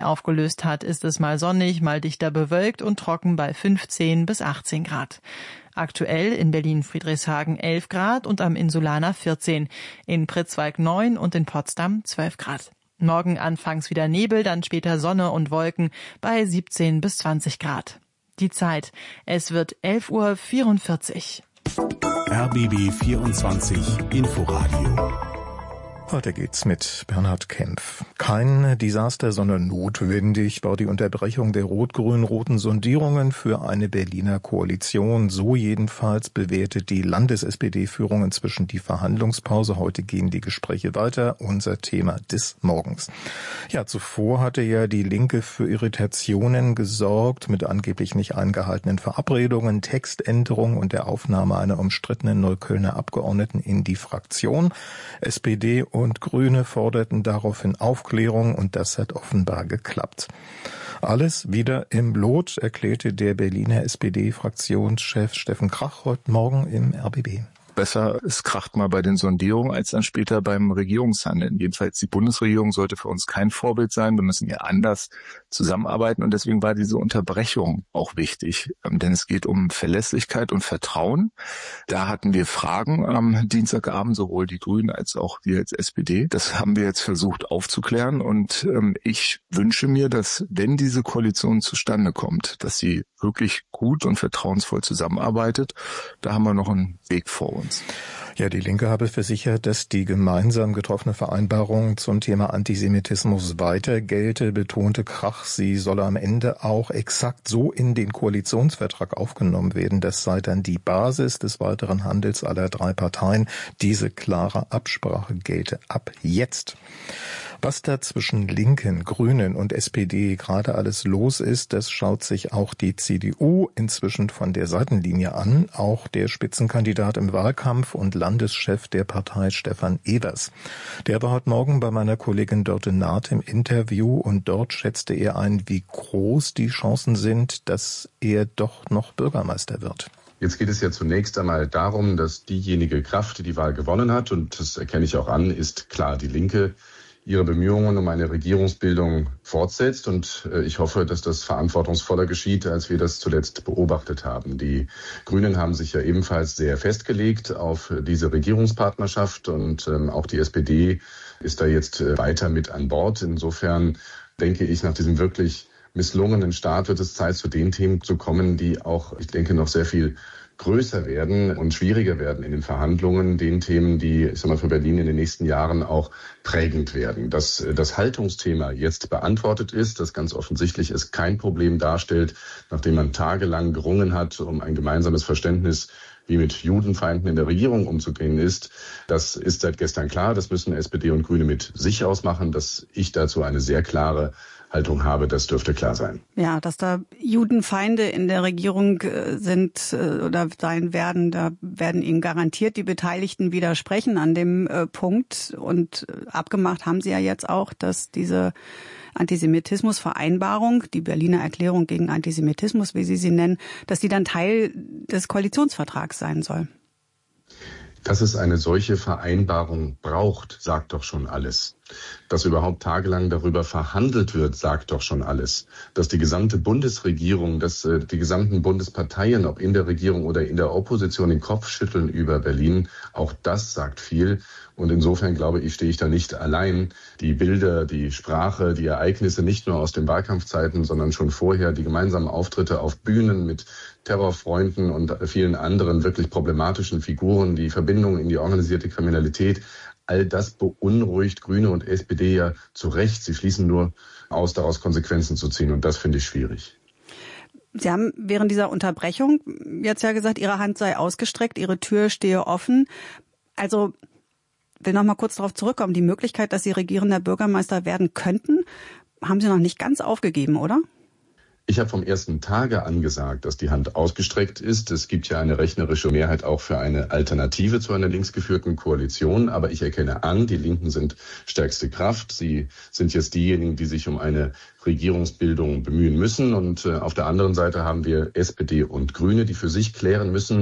aufgelöst hat, ist es mal sonnig, mal dichter bewölkt und trocken bei 15 bis 18 Grad. Aktuell in Berlin-Friedrichshagen 11 Grad und am Insulaner 14, in Pritzwalk 9 und in Potsdam 12 Grad. Morgen anfangs wieder Nebel, dann später Sonne und Wolken bei 17 bis 20 Grad. Die Zeit, es wird 11:44 Uhr. RBB 24 Inforadio. Weiter geht's mit Bernhard Kempf. Kein Desaster, sondern notwendig war die Unterbrechung der rot-grün-roten Sondierungen für eine Berliner Koalition. So jedenfalls bewertet die Landes-SPD-Führung inzwischen die Verhandlungspause. Heute gehen die Gespräche weiter. Unser Thema des Morgens. Ja, zuvor hatte ja die Linke für Irritationen gesorgt mit angeblich nicht eingehaltenen Verabredungen, Textänderungen und der Aufnahme einer umstrittenen Neuköllner Abgeordneten in die Fraktion. SPD und Grüne forderten daraufhin Aufklärung und das hat offenbar geklappt. Alles wieder im Lot, erklärte der Berliner SPD-Fraktionschef Steffen Krach heute Morgen im RBB. Besser, es kracht mal bei den Sondierungen als dann später beim Regierungshandeln. Jedenfalls die Bundesregierung sollte für uns kein Vorbild sein. Wir müssen ja anders zusammenarbeiten und deswegen war diese Unterbrechung auch wichtig. Denn es geht um Verlässlichkeit und Vertrauen. Da hatten wir Fragen am Dienstagabend, sowohl die Grünen als auch wir als SPD. Das haben wir jetzt versucht aufzuklären und ich wünsche mir, dass wenn diese Koalition zustande kommt, dass sie wirklich gut und vertrauensvoll zusammenarbeitet. Da haben wir noch einen Weg vor uns. Ja, die Linke habe versichert, dass die gemeinsam getroffene Vereinbarung zum Thema Antisemitismus weiter gelte, betonte Krach, sie solle am Ende auch exakt so in den Koalitionsvertrag aufgenommen werden. Das sei dann die Basis des weiteren Handels aller drei Parteien. Diese klare Absprache gelte ab jetzt. Was da zwischen Linken, Grünen und SPD gerade alles los ist, das schaut sich auch die CDU inzwischen von der Seitenlinie an. Auch der Spitzenkandidat im Wahlkampf und Landeschef der Partei Stefan Evers. Der war heute Morgen bei meiner Kollegin Dörte Naht im Interview und dort schätzte er ein, wie groß die Chancen sind, dass er doch noch Bürgermeister wird. Jetzt geht es ja zunächst einmal darum, dass diejenige Kraft, die die Wahl gewonnen hat, und das erkenne ich auch an, ist klar die Linke, ihre Bemühungen um eine Regierungsbildung fortsetzt. Und ich hoffe, dass das verantwortungsvoller geschieht, als wir das zuletzt beobachtet haben. Die Grünen haben sich ja ebenfalls sehr festgelegt auf diese Regierungspartnerschaft und auch die SPD ist da jetzt weiter mit an Bord. Insofern denke ich, nach diesem wirklich misslungenen Start wird es Zeit, zu den Themen zu kommen, die auch, ich denke, noch sehr viel größer werden und schwieriger werden in den Verhandlungen, den Themen, die, ich sag mal, für Berlin in den nächsten Jahren auch prägend werden. Dass das Haltungsthema jetzt beantwortet ist, das ganz offensichtlich es kein Problem darstellt, nachdem man tagelang gerungen hat, um ein gemeinsames Verständnis, wie mit Judenfeinden in der Regierung umzugehen ist. Das ist seit gestern klar. Das müssen SPD und Grüne mit sich ausmachen. Dass ich dazu eine sehr klare Haltung habe, das dürfte klar sein. Ja, dass da Judenfeinde in der Regierung sind oder sein werden, da werden Ihnen garantiert die Beteiligten widersprechen an dem Punkt. Und abgemacht haben Sie ja jetzt auch, dass diese Antisemitismusvereinbarung, die Berliner Erklärung gegen Antisemitismus, wie Sie sie nennen, dass die dann Teil des Koalitionsvertrags sein soll. Dass es eine solche Vereinbarung braucht, sagt doch schon alles. Dass überhaupt tagelang darüber verhandelt wird, sagt doch schon alles. Dass die gesamte Bundesregierung, dass die gesamten Bundesparteien, ob in der Regierung oder in der Opposition, den Kopf schütteln über Berlin, auch das sagt viel. Und insofern, glaube ich, stehe ich da nicht allein. Die Bilder, die Sprache, die Ereignisse, nicht nur aus den Wahlkampfzeiten, sondern schon vorher, die gemeinsamen Auftritte auf Bühnen mit Terrorfreunden und vielen anderen wirklich problematischen Figuren, die Verbindungen in die organisierte Kriminalität, all das beunruhigt Grüne und SPD ja zu Recht. Sie schließen nur aus, daraus Konsequenzen zu ziehen. Und das finde ich schwierig. Sie haben während dieser Unterbrechung jetzt ja gesagt, Ihre Hand sei ausgestreckt, Ihre Tür stehe offen. Also will noch mal kurz darauf zurückkommen. Die Möglichkeit, dass Sie regierender Bürgermeister werden könnten, haben Sie noch nicht ganz aufgegeben, oder? Ich habe vom ersten Tage an gesagt, dass die Hand ausgestreckt ist. Es gibt ja eine rechnerische Mehrheit auch für eine Alternative zu einer linksgeführten Koalition. Aber ich erkenne an, die Linken sind stärkste Kraft. Sie sind jetzt diejenigen, die sich um eine Regierungsbildung bemühen müssen. Und auf der anderen Seite haben wir SPD und Grüne, die für sich klären müssen,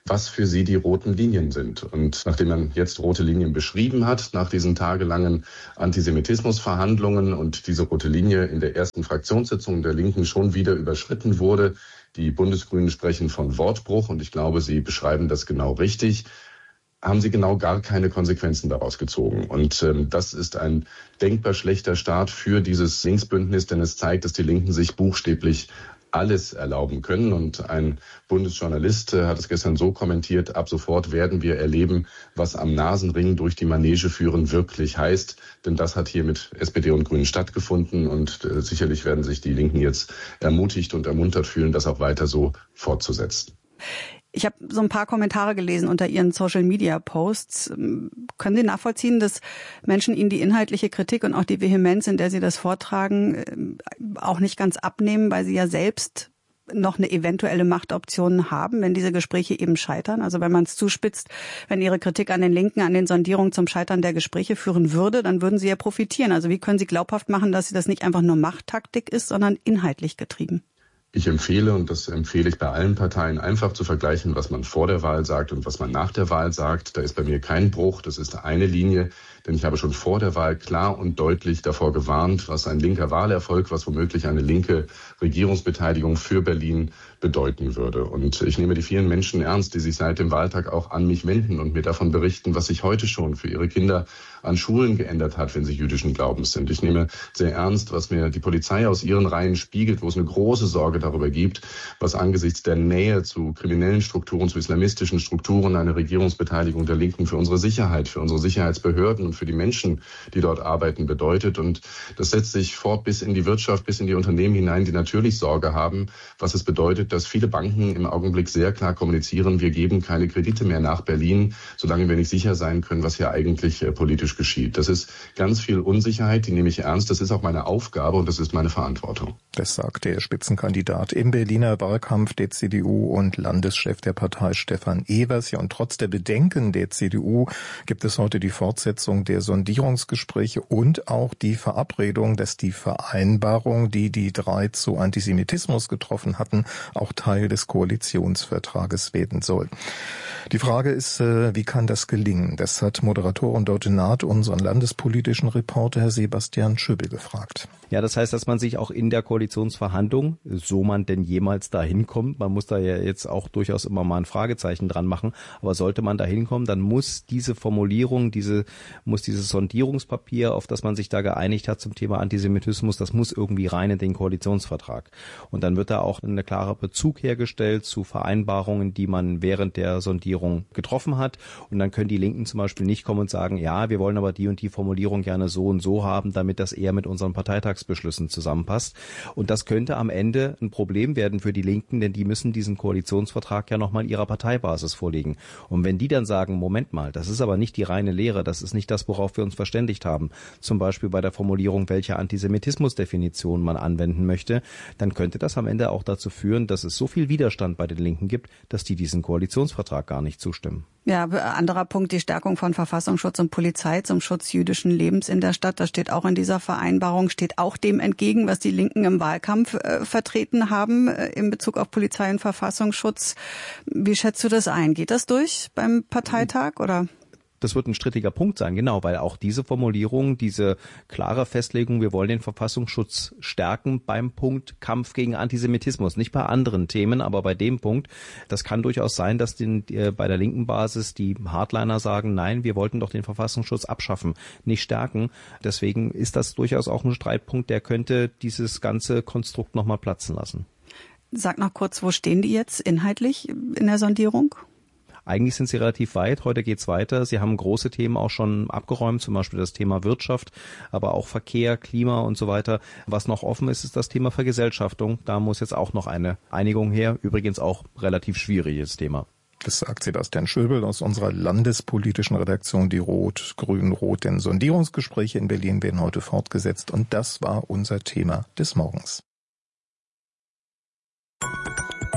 was für sie die roten Linien sind. Und nachdem man jetzt rote Linien beschrieben hat, nach diesen tagelangen Antisemitismusverhandlungen und diese rote Linie in der ersten Fraktionssitzung der Linken schon wieder überschritten wurde, die Bundesgrünen sprechen von Wortbruch und ich glaube, sie beschreiben das genau richtig, haben sie genau gar keine Konsequenzen daraus gezogen. Und das ist ein denkbar schlechter Start für dieses Linksbündnis, denn es zeigt, dass die Linken sich buchstäblich alles erlauben können. Und ein Bundesjournalist hat es gestern so kommentiert, ab sofort werden wir erleben, was am Nasenring durch die Manege führen wirklich heißt. Denn das hat hier mit SPD und Grünen stattgefunden. Und sicherlich werden sich die Linken jetzt ermutigt und ermuntert fühlen, das auch weiter so fortzusetzen. Ich habe so ein paar Kommentare gelesen unter Ihren Social-Media-Posts. Können Sie nachvollziehen, dass Menschen Ihnen die inhaltliche Kritik und auch die Vehemenz, in der Sie das vortragen, auch nicht ganz abnehmen, weil Sie ja selbst noch eine eventuelle Machtoption haben, wenn diese Gespräche eben scheitern? Also wenn man es zuspitzt, wenn Ihre Kritik an den Linken, an den Sondierungen zum Scheitern der Gespräche führen würde, dann würden Sie ja profitieren. Also wie können Sie glaubhaft machen, dass das nicht einfach nur Machttaktik ist, sondern inhaltlich getrieben? Ich empfehle, und das empfehle ich bei allen Parteien, einfach zu vergleichen, was man vor der Wahl sagt und was man nach der Wahl sagt. Da ist bei mir kein Bruch, das ist eine Linie, denn ich habe schon vor der Wahl klar und deutlich davor gewarnt, was ein linker Wahlerfolg, was womöglich eine linke Regierungsbeteiligung für Berlin bedeuten würde. Und ich nehme die vielen Menschen ernst, die sich seit dem Wahltag auch an mich wenden und mir davon berichten, was sich heute schon für ihre Kinder an Schulen geändert hat, wenn sie jüdischen Glaubens sind. Ich nehme sehr ernst, was mir die Polizei aus ihren Reihen spiegelt, wo es eine große Sorge darüber gibt, was angesichts der Nähe zu kriminellen Strukturen, zu islamistischen Strukturen eine Regierungsbeteiligung der Linken für unsere Sicherheit, für unsere Sicherheitsbehörden und für die Menschen, die dort arbeiten, bedeutet. Und das setzt sich fort bis in die Wirtschaft, bis in die Unternehmen hinein, die natürlich Sorge haben, was es bedeutet, dass viele Banken im Augenblick sehr klar kommunizieren, wir geben keine Kredite mehr nach Berlin, solange wir nicht sicher sein können, was hier eigentlich politisch geschieht. Das ist ganz viel Unsicherheit, die nehme ich ernst. Das ist auch meine Aufgabe und das ist meine Verantwortung. Das sagt der Spitzenkandidat im Berliner Wahlkampf der CDU und Landeschef der Partei Stefan Evers. Ja, und trotz der Bedenken der CDU gibt es heute die Fortsetzung der Sondierungsgespräche und auch die Verabredung, dass die Vereinbarung, die die drei zu Antisemitismus getroffen hatten, auch Teil des Koalitionsvertrages werden soll. Die Frage ist, wie kann das gelingen? Das hat Moderator und Ordinat unseren landespolitischen Reporter Sebastian Schöbel gefragt. Ja, das heißt, dass man sich auch in der Koalitionsverhandlung, so man denn jemals dahin kommt, man muss da ja jetzt auch durchaus immer mal ein Fragezeichen dran machen, aber sollte man da hinkommen, dann muss diese Formulierung, muss dieses Sondierungspapier, auf das man sich da geeinigt hat zum Thema Antisemitismus, das muss irgendwie rein in den Koalitionsvertrag. Und dann wird da auch ein klarer Bezug hergestellt zu Vereinbarungen, die man während der Sondierung getroffen hat. Und dann können die Linken zum Beispiel nicht kommen und sagen, ja, wir wollen aber die und die Formulierung gerne so und so haben, damit das eher mit unseren Parteitagsbeschlüssen zusammenpasst. Und das könnte am Ende ein Problem werden für die Linken, denn die müssen diesen Koalitionsvertrag ja nochmal ihrer Parteibasis vorlegen. Und wenn die dann sagen, Moment mal, das ist aber nicht die reine Lehre, das ist nicht das, worauf wir uns verständigt haben, zum Beispiel bei der Formulierung, welche Antisemitismusdefinition man anwenden möchte, dann könnte das am Ende auch dazu führen, dass es so viel Widerstand bei den Linken gibt, dass die diesen Koalitionsvertrag gar nicht zustimmen. Ja, anderer Punkt, die Stärkung von Verfassungsschutz und Polizei zum Schutz jüdischen Lebens in der Stadt. Das steht auch in dieser Vereinbarung, steht auch dem entgegen, was die Linken im Wahlkampf vertreten haben in Bezug auf Polizei und Verfassungsschutz. Wie schätzt du das ein? Geht das durch beim Parteitag oder? Das wird ein strittiger Punkt sein, genau, weil auch diese Formulierung, diese klare Festlegung, wir wollen den Verfassungsschutz stärken beim Punkt Kampf gegen Antisemitismus, nicht bei anderen Themen, aber bei dem Punkt, das kann durchaus sein, dass bei der linken Basis die Hardliner sagen, nein, wir wollten doch den Verfassungsschutz abschaffen, nicht stärken. Deswegen ist das durchaus auch ein Streitpunkt, der könnte dieses ganze Konstrukt nochmal platzen lassen. Sag noch kurz, wo stehen die jetzt inhaltlich in der Sondierung? Eigentlich sind sie relativ weit. Heute geht's weiter. Sie haben große Themen auch schon abgeräumt, zum Beispiel das Thema Wirtschaft, aber auch Verkehr, Klima und so weiter. Was noch offen ist, ist das Thema Vergesellschaftung. Da muss jetzt auch noch eine Einigung her. Übrigens auch relativ schwieriges Thema. Das sagt Sebastian Schöbel aus unserer landespolitischen Redaktion, die Rot-Grün-Rot. Denn Sondierungsgespräche in Berlin werden heute fortgesetzt. Und das war unser Thema des Morgens.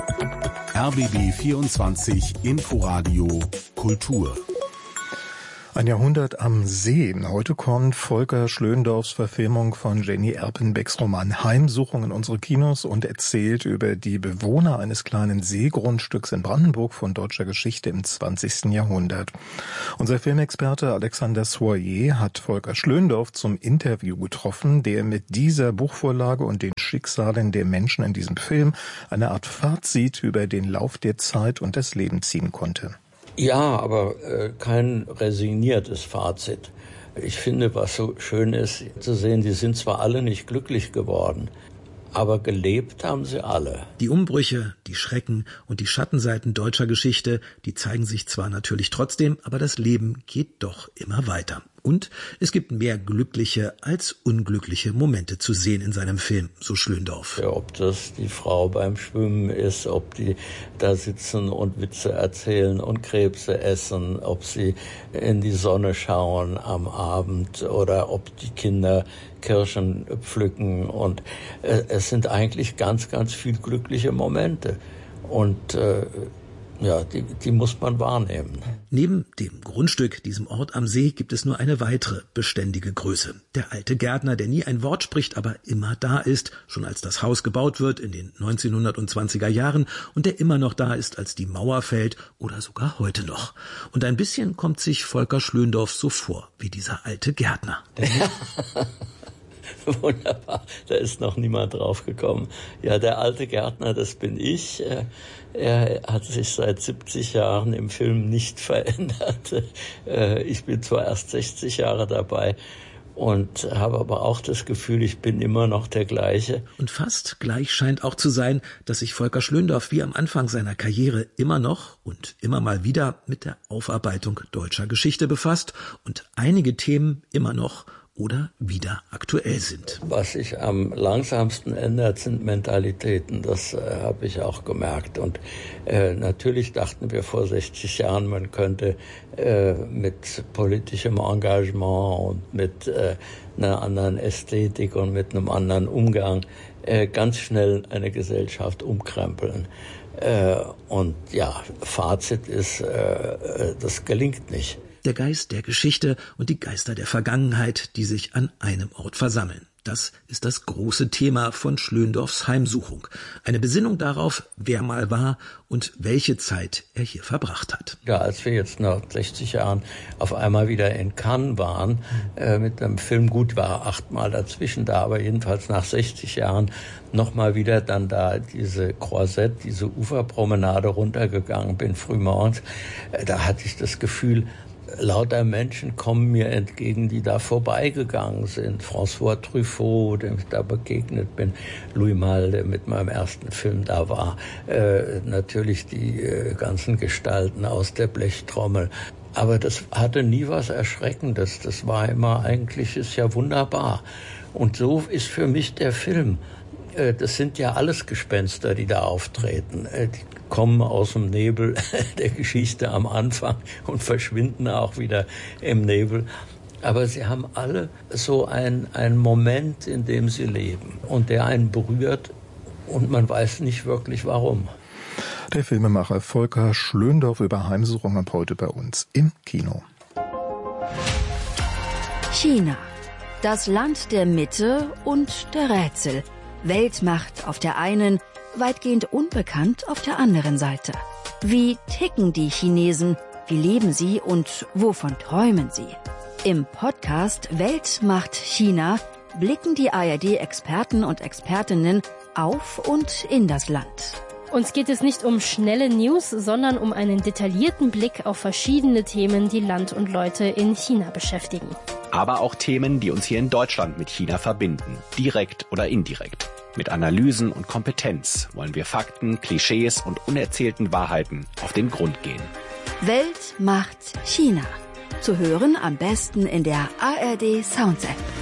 RBB 24 Inforadio Kultur. Ein Jahrhundert am See. Heute kommt Volker Schlöndorffs Verfilmung von Jenny Erpenbecks Roman Heimsuchung in unsere Kinos und erzählt über die Bewohner eines kleinen Seegrundstücks in Brandenburg von deutscher Geschichte im 20. Jahrhundert. Unser Filmexperte Alexander Soyer hat Volker Schlöndorff zum Interview getroffen, der mit dieser Buchvorlage und den Schicksalen der Menschen in diesem Film eine Art Fazit über den Lauf der Zeit und das Leben ziehen konnte. Ja, aber kein resigniertes Fazit. Ich finde, was so schön ist, zu sehen, die sind zwar alle nicht glücklich geworden, aber gelebt haben sie alle. Die Umbrüche, die Schrecken und die Schattenseiten deutscher Geschichte, die zeigen sich zwar natürlich trotzdem, aber das Leben geht doch immer weiter. Und es gibt mehr glückliche als unglückliche Momente zu sehen in seinem Film, so Schlöndorff. Ja, ob das die Frau beim Schwimmen ist, ob die da sitzen und Witze erzählen und Krebse essen, ob sie in die Sonne schauen am Abend oder ob die Kinder Kirschen pflücken. Und es sind eigentlich ganz, ganz viele glückliche Momente. Und ja, die muss man wahrnehmen. Neben dem Grundstück, diesem Ort am See, gibt es nur eine weitere beständige Größe. Der alte Gärtner, der nie ein Wort spricht, aber immer da ist, schon als das Haus gebaut wird in den 1920er Jahren und der immer noch da ist, als die Mauer fällt oder sogar heute noch. Und ein bisschen kommt sich Volker Schlöndorff so vor wie dieser alte Gärtner. Wunderbar, da ist noch niemand drauf gekommen. Ja, der alte Gärtner, das bin ich. Er hat sich seit 70 Jahren im Film nicht verändert. Ich bin zwar erst 60 Jahre dabei und habe aber auch das Gefühl, ich bin immer noch der gleiche. Und fast gleich scheint auch zu sein, dass sich Volker Schlöndorff wie am Anfang seiner Karriere immer noch und immer mal wieder mit der Aufarbeitung deutscher Geschichte befasst und einige Themen immer noch oder wieder aktuell sind. Was sich am langsamsten ändert, sind Mentalitäten. Das habe ich auch gemerkt. Und natürlich dachten wir vor 60 Jahren, man könnte mit politischem Engagement und mit einer anderen Ästhetik und mit einem anderen Umgang ganz schnell eine Gesellschaft umkrempeln. Und ja, Fazit ist, das gelingt nicht. Der Geist der Geschichte und die Geister der Vergangenheit, die sich an einem Ort versammeln. Das ist das große Thema von Schlöndorffs Heimsuchung. Eine Besinnung darauf, wer mal war und welche Zeit er hier verbracht hat. Ja, als wir jetzt nach 60 Jahren auf einmal wieder in Cannes waren, mit einem Film, gut, war 8-mal dazwischen da, aber jedenfalls nach 60 Jahren nochmal wieder dann da diese Croisette, diese Uferpromenade runtergegangen bin, frühmorgens, da hatte ich das Gefühl, lauter Menschen kommen mir entgegen, die da vorbeigegangen sind. François Truffaut, dem ich da begegnet bin, Louis Malle, der mit meinem ersten Film da war, natürlich die ganzen Gestalten aus der Blechtrommel. Aber das hatte nie was Erschreckendes. Das war immer, eigentlich ist ja wunderbar. Und so ist für mich der Film. Das sind ja alles Gespenster, die da auftreten. Die kommen aus dem Nebel der Geschichte am Anfang und verschwinden auch wieder im Nebel. Aber sie haben alle so einen Moment, in dem sie leben und der einen berührt und man weiß nicht wirklich warum. Der Filmemacher Volker Schlöndorff über Heimsuchung ab heute bei uns im Kino. China, das Land der Mitte und der Rätsel. Weltmacht auf der einen, weitgehend unbekannt auf der anderen Seite. Wie ticken die Chinesen? Wie leben sie und wovon träumen sie? Im Podcast Weltmacht China blicken die ARD-Experten und Expertinnen auf und in das Land. Uns geht es nicht um schnelle News, sondern um einen detaillierten Blick auf verschiedene Themen, die Land und Leute in China beschäftigen. Aber auch Themen, die uns hier in Deutschland mit China verbinden, direkt oder indirekt. Mit Analysen und Kompetenz wollen wir Fakten, Klischees und unerzählten Wahrheiten auf den Grund gehen. Weltmacht China. Zu hören am besten in der ARD Sounds App.